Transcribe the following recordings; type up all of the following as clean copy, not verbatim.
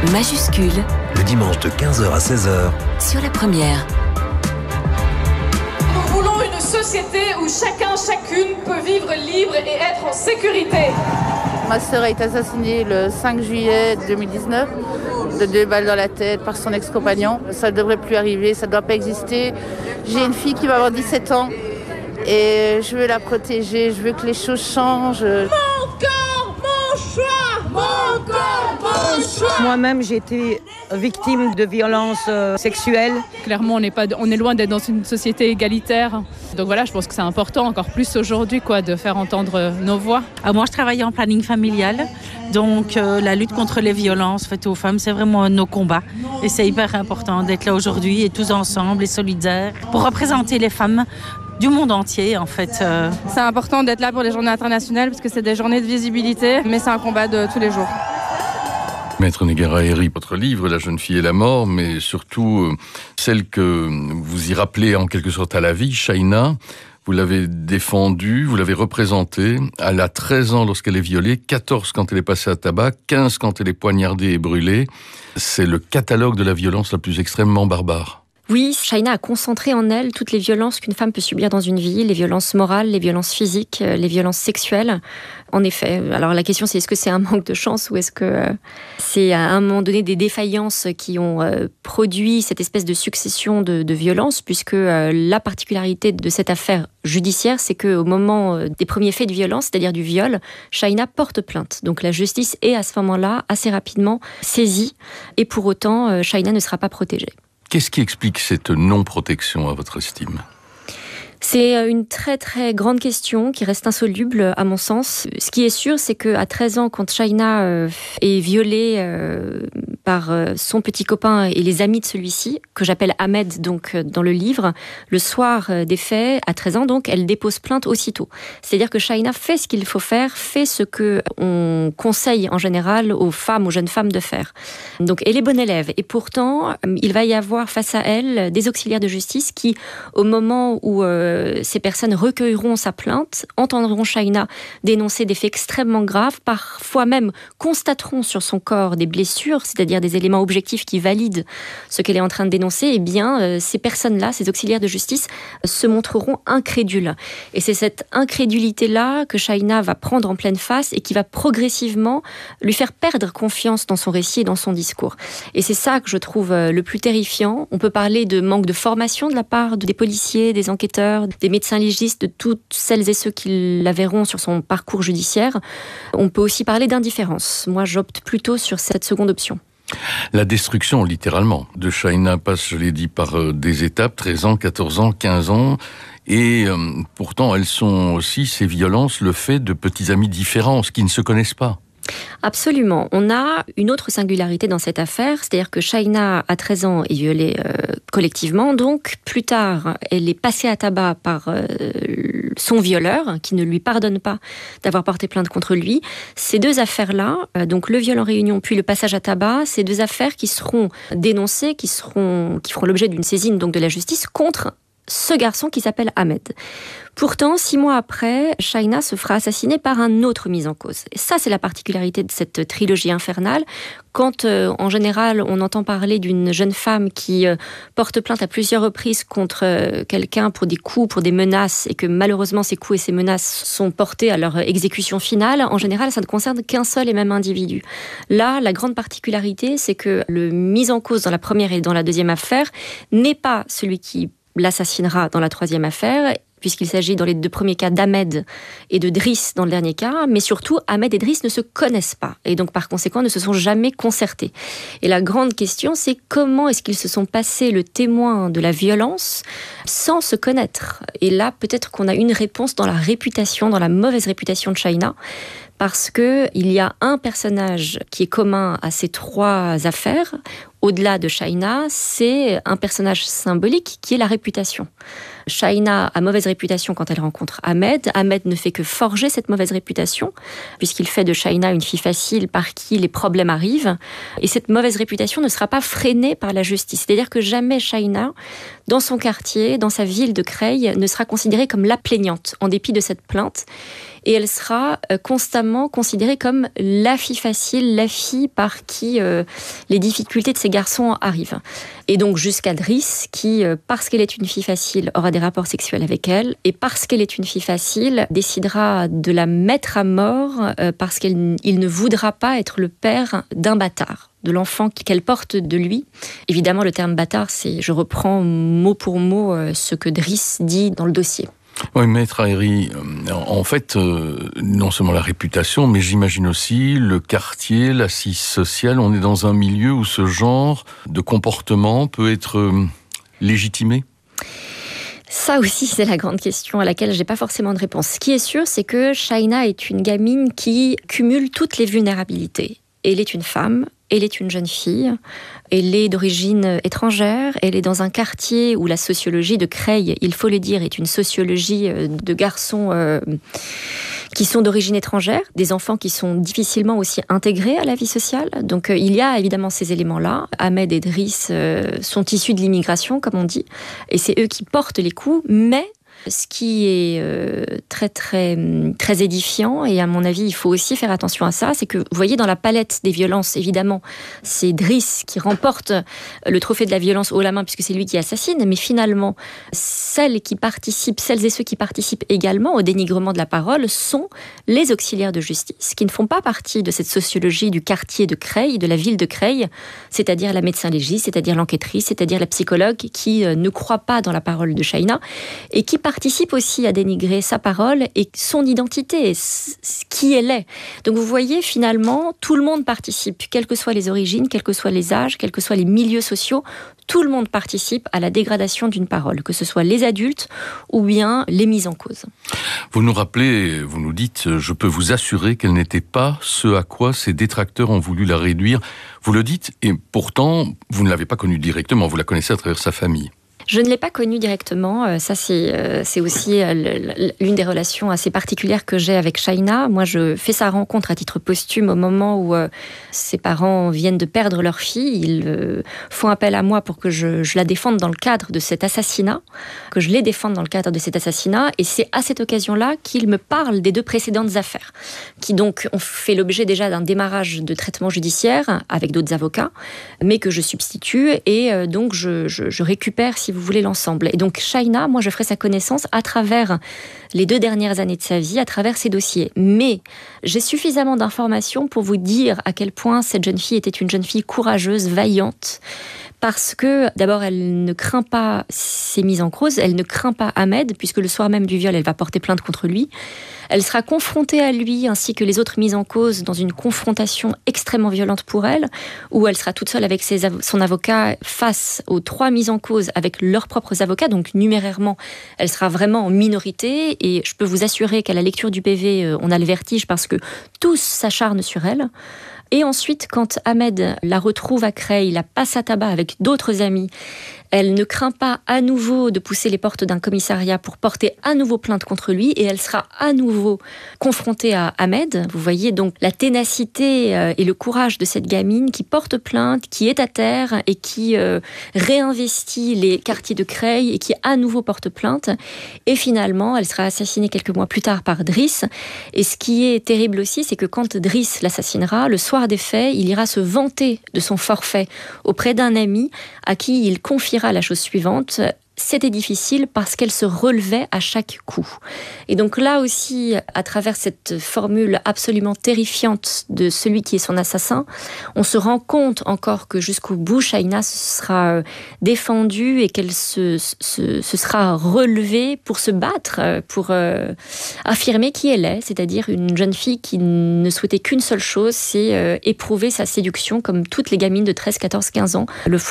Majuscule, le dimanche de 15h à 16h, sur la première. Nous voulons une société où chacune peut vivre libre et être en sécurité. Ma sœur a été assassinée le 5 juillet 2019, de 2 balles dans la tête par son ex-compagnon. Ça ne devrait plus arriver, ça ne doit pas exister. J'ai une fille qui va avoir 17 ans et je veux la protéger, je veux que les choses changent. Mon corps, mon choix, mon corps, mon choix. Moi-même, j'ai été victime de violences sexuelles. Clairement, on est loin d'être dans une société égalitaire. Donc voilà, je pense que c'est important, encore plus aujourd'hui, de faire entendre nos voix. Moi, je travaille en planning familial. Donc, la lutte contre les violences faites aux femmes, c'est vraiment nos combats. Et c'est hyper important d'être là aujourd'hui et tous ensemble et solidaires pour représenter les femmes du monde entier, en fait. C'est important d'être là pour les journées internationales parce que c'est des journées de visibilité, mais c'est un combat de tous les jours. Maître Negara-Herry, votre livre, La jeune fille et la mort, mais surtout celle que vous y rappelez en quelque sorte à la vie, Shaina. Vous l'avez défendue, vous l'avez représentée. Elle a 13 ans lorsqu'elle est violée, 14 quand elle est passée à tabac, 15 quand elle est poignardée et brûlée. C'est le catalogue de la violence la plus extrêmement barbare. Oui, Shaina a concentré en elle toutes les violences qu'une femme peut subir dans une vie, les violences morales, les violences physiques, les violences sexuelles. En effet, alors la question c'est est-ce que c'est un manque de chance ou est-ce que c'est à un moment donné des défaillances qui ont produit cette espèce de succession de violences, puisque la particularité de cette affaire judiciaire, c'est qu'au moment des premiers faits de violence, c'est-à-dire du viol, Shaina porte plainte. Donc la justice est à ce moment-là assez rapidement saisie et pour autant, Shaina ne sera pas protégée. Qu'est-ce qui explique cette non-protection à votre estime ? C'est une très très grande question qui reste insoluble à mon sens. Ce qui est sûr, c'est qu'à 13 ans, quand Shaina est violée par son petit copain et les amis de celui-ci, que j'appelle Ahmed donc dans le livre, le soir des faits, à 13 ans donc, elle dépose plainte aussitôt. C'est-à-dire que Shaina fait ce qu'il faut faire, fait ce qu'on conseille en général aux femmes, aux jeunes femmes de faire. Donc elle est bonne élève et pourtant il va y avoir face à elle des auxiliaires de justice qui, au moment où ces personnes recueilleront sa plainte, entendront Shaina dénoncer des faits extrêmement graves, parfois même constateront sur son corps des blessures, c'est-à-dire des éléments objectifs qui valident ce qu'elle est en train de dénoncer, et bien ces personnes-là, ces auxiliaires de justice, se montreront incrédules. Et c'est cette incrédulité-là que Shaina va prendre en pleine face et qui va progressivement lui faire perdre confiance dans son récit et dans son discours. Et c'est ça que je trouve le plus terrifiant. On peut parler de manque de formation de la part des policiers, des enquêteurs, des médecins légistes, de toutes celles et ceux qui la verront sur son parcours judiciaire. On peut aussi parler d'indifférence. Moi, j'opte plutôt sur cette seconde option. La destruction, littéralement, de Shaina passe, je l'ai dit, par des étapes, 13 ans, 14 ans, 15 ans, et pourtant, elles sont aussi, ces violences, le fait de petits amis différents, qui ne se connaissent pas. Absolument. On a une autre singularité dans cette affaire, c'est-à-dire que Shaina, à 13 ans, est violée collectivement. Donc, plus tard, elle est passée à tabac par son violeur, qui ne lui pardonne pas d'avoir porté plainte contre lui. Ces deux affaires-là, donc le viol en réunion puis le passage à tabac, ces deux affaires qui seront dénoncées, qui feront l'objet d'une saisine donc de la justice contre ce garçon qui s'appelle Ahmed. Pourtant, 6 mois après, Shaina se fera assassiner par un autre mis en cause. Et ça, c'est la particularité de cette trilogie infernale. Quand, en général, on entend parler d'une jeune femme qui porte plainte à plusieurs reprises contre quelqu'un pour des coups, pour des menaces, et que malheureusement, ces coups et ces menaces sont portés à leur exécution finale, en général, ça ne concerne qu'un seul et même individu. Là, la grande particularité, c'est que le mis en cause dans la première et dans la deuxième affaire n'est pas celui qui l'assassinera dans la troisième affaire, puisqu'il s'agit dans les 2 premiers cas d'Ahmed et de Driss dans le dernier cas, mais surtout Ahmed et Driss ne se connaissent pas et donc par conséquent ne se sont jamais concertés. Et la grande question, c'est comment est-ce qu'ils se sont passés le témoin de la violence sans se connaître. Et là, peut-être qu'on a une réponse dans la réputation, dans la mauvaise réputation de Shaina, parce qu'il y a un personnage qui est commun à ces 3 affaires, au-delà de Shaina, c'est un personnage symbolique qui est la réputation. Shaina a mauvaise réputation quand elle rencontre Ahmed. Ahmed ne fait que forger cette mauvaise réputation, puisqu'il fait de Shaina une fille facile par qui les problèmes arrivent. Et cette mauvaise réputation ne sera pas freinée par la justice. C'est-à-dire que jamais Shaina, dans son quartier, dans sa ville de Creil, ne sera considérée comme la plaignante, en dépit de cette plainte. Et elle sera constamment considérée comme la fille facile, la fille par qui les difficultés de ces garçons arrivent. Et donc jusqu'à Driss, qui, parce qu'elle est une fille facile, aura des rapports sexuels avec elle, et parce qu'elle est une fille facile, décidera de la mettre à mort parce qu'il ne voudra pas être le père d'un bâtard, de l'enfant qu'elle porte de lui. Évidemment, le terme bâtard, je reprends mot pour mot ce que Driss dit dans le dossier. Oui, Maître Aéry, en fait, non seulement la réputation, mais j'imagine aussi le quartier, l'assise sociale. On est dans un milieu où ce genre de comportement peut être légitimé ? Ça aussi, c'est la grande question à laquelle j'ai pas forcément de réponse. Ce qui est sûr, c'est que Shaina est une gamine qui cumule toutes les vulnérabilités. Elle est une femme, elle est une jeune fille, elle est d'origine étrangère, elle est dans un quartier où la sociologie de Creil, il faut le dire, est une sociologie de garçons qui sont d'origine étrangère, des enfants qui sont difficilement aussi intégrés à la vie sociale. Donc il y a évidemment ces éléments-là. Ahmed et Driss sont issus de l'immigration, comme on dit, et c'est eux qui portent les coups, mais ce qui est très, très, très édifiant, et à mon avis, il faut aussi faire attention à ça, c'est que, vous voyez, dans la palette des violences, évidemment, c'est Driss qui remporte le trophée de la violence haut la main, puisque c'est lui qui assassine, mais finalement, celles et ceux qui participent également au dénigrement de la parole sont les auxiliaires de justice, qui ne font pas partie de cette sociologie du quartier de Creil, de la ville de Creil, c'est-à-dire la médecin légiste, c'est-à-dire l'enquêtrice, c'est-à-dire la psychologue, qui ne croit pas dans la parole de Shaina, et qui participe aussi à dénigrer sa parole et son identité, qui elle est. Donc vous voyez, finalement, tout le monde participe, quelles que soient les origines, quels que soient les âges, quels que soient les milieux sociaux, tout le monde participe à la dégradation d'une parole, que ce soit les adultes ou bien les mises en cause. Vous nous rappelez, vous nous dites, je peux vous assurer qu'elle n'était pas ce à quoi ses détracteurs ont voulu la réduire. Vous le dites, et pourtant, vous ne l'avez pas connue directement, vous la connaissez à travers sa famille. Je ne l'ai pas connue directement. Ça, c'est aussi l'une des relations assez particulières que j'ai avec Shaina. Moi, je fais sa rencontre à titre posthume au moment où ses parents viennent de perdre leur fille. Ils font appel à moi pour que je la défende dans le cadre de cet assassinat, que je les défende dans le cadre de cet assassinat. Et c'est à cette occasion-là qu'ils me parlent des 2 précédentes affaires, qui donc ont fait l'objet déjà d'un démarrage de traitement judiciaire avec d'autres avocats, mais que je substitue. Et donc, je récupère, si vous voulez, l'ensemble. Et donc Shaina, moi je ferai sa connaissance à travers les 2 dernières années de sa vie, à travers ses dossiers. Mais j'ai suffisamment d'informations pour vous dire à quel point cette jeune fille était une jeune fille courageuse, vaillante, parce que d'abord elle ne craint pas ses mises en cause, elle ne craint pas Ahmed, puisque le soir même du viol, elle va porter plainte contre lui. Elle sera confrontée à lui, ainsi que les autres mises en cause, dans une confrontation extrêmement violente pour elle, où elle sera toute seule avec son avocat face aux 3 mises en cause avec leurs propres avocats. Donc numérairement, elle sera vraiment en minorité, et je peux vous assurer qu'à la lecture du PV, on a le vertige parce que tous s'acharnent sur elle. Et ensuite, quand Ahmed la retrouve à Creil, la passe à tabac avec d'autres amis, elle ne craint pas à nouveau de pousser les portes d'un commissariat pour porter à nouveau plainte contre lui, et elle sera à nouveau confrontée à Ahmed. Vous voyez donc la ténacité et le courage de cette gamine qui porte plainte, qui est à terre et qui réinvestit les quartiers de Creil et qui à nouveau porte plainte. Et finalement, elle sera assassinée quelques mois plus tard par Driss. Et ce qui est terrible aussi, c'est que quand Driss l'assassinera, le soir des faits, il ira se vanter de son forfait auprès d'un ami à qui il confiera la chose suivante: c'était difficile parce qu'elle se relevait à chaque coup. Et donc là aussi, à travers cette formule absolument terrifiante de celui qui est son assassin, on se rend compte encore que jusqu'au bout, Shaina se sera défendue et qu'elle se sera relevée pour se battre, pour affirmer qui elle est, c'est-à-dire une jeune fille qui ne souhaitait qu'une seule chose, c'est éprouver sa séduction comme toutes les gamines de 13, 14, 15 ans le font.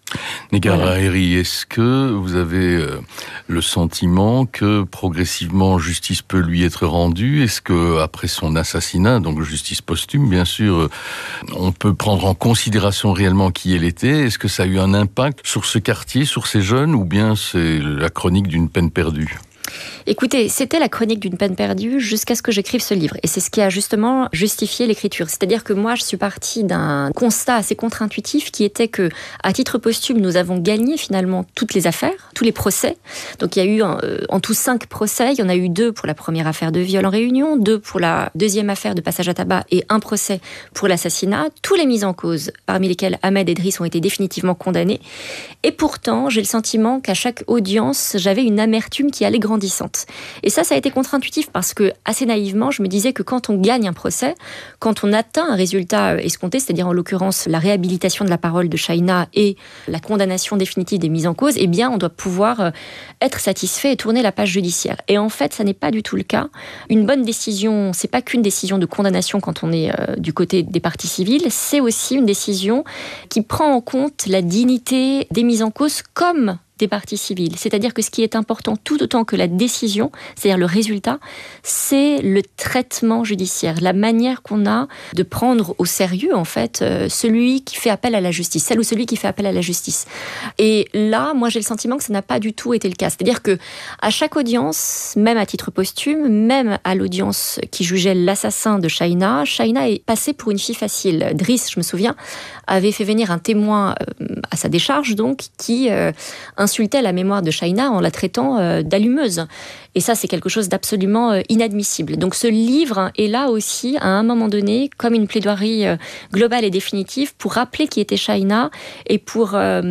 Negara Eri, est-ce que vous avez le sentiment que progressivement justice peut lui être rendue? Est-ce que après son assassinat, donc justice posthume bien sûr, on peut prendre en considération réellement qui elle était? Est-ce que ça a eu un impact sur ce quartier, sur ces jeunes, ou bien c'est la chronique d'une peine perdue? Écoutez, c'était la chronique d'une peine perdue jusqu'à ce que j'écrive ce livre. Et c'est ce qui a justement justifié l'écriture. C'est-à-dire que moi, je suis partie d'un constat assez contre-intuitif qui était que, à titre posthume, nous avons gagné finalement toutes les affaires, tous les procès. Donc il y a eu en tout 5 procès. Il y en a eu 2 pour la première affaire de viol en Réunion, 2 pour la deuxième affaire de passage à tabac et 1 procès pour l'assassinat. Tous les mises en cause, parmi lesquels Ahmed Edris, ont été définitivement condamnés. Et pourtant, j'ai le sentiment qu'à chaque audience, j'avais une amertume qui allait grandissante. Et ça a été contre-intuitif parce que, assez naïvement, je me disais que quand on gagne un procès, quand on atteint un résultat escompté, c'est-à-dire en l'occurrence la réhabilitation de la parole de Shaina et la condamnation définitive des mises en cause, eh bien on doit pouvoir être satisfait et tourner la page judiciaire. Et en fait, ça n'est pas du tout le cas. Une bonne décision, c'est pas qu'une décision de condamnation quand on est du côté des parties civiles, c'est aussi une décision qui prend en compte la dignité des mises en cause comme des parties civiles. C'est-à-dire que ce qui est important tout autant que la décision, c'est-à-dire le résultat, c'est le traitement judiciaire, la manière qu'on a de prendre au sérieux, en fait, celui qui fait appel à la justice, celle ou celui qui fait appel à la justice. Et là, moi, j'ai le sentiment que ça n'a pas du tout été le cas. C'est-à-dire que à chaque audience, même à titre posthume, même à l'audience qui jugeait l'assassin de Shaina, Shaina est passée pour une fille facile. Driss, je me souviens, avait fait venir un témoin à sa décharge, donc, qui insultait la mémoire de Shaina en la traitant d'allumeuse. Et ça, c'est quelque chose d'absolument inadmissible. Donc ce livre est là aussi, à un moment donné, comme une plaidoirie globale et définitive pour rappeler qui était Shaina et pour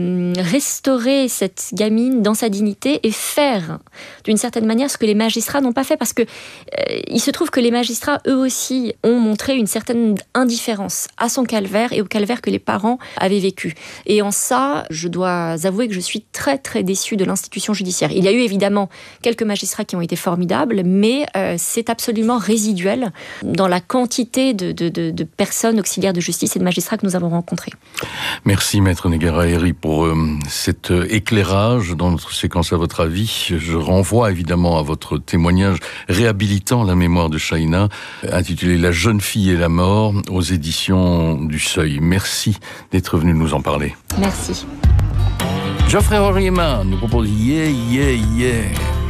restaurer cette gamine dans sa dignité et faire, d'une certaine manière, ce que les magistrats n'ont pas fait. Parce que il se trouve que les magistrats, eux aussi, ont montré une certaine indifférence à son calvaire et au calvaire que les parents avaient vécu. Et en ça, je dois avouer que je suis très, très déçue de l'institution judiciaire. Il y a eu évidemment quelques magistrats qui ont été formidables, mais c'est absolument résiduel dans la quantité de personnes auxiliaires de justice et de magistrats que nous avons rencontrés. Merci Maître Negara Eri pour cet éclairage dans notre séquence à votre avis. Je renvoie évidemment à votre témoignage réhabilitant la mémoire de Shaina, intitulé La jeune fille et la mort, aux éditions du Seuil. Merci d'être venu nous en parler. Merci. Geoffrey Horryman nous propose Yeah, Yeah, Yeah.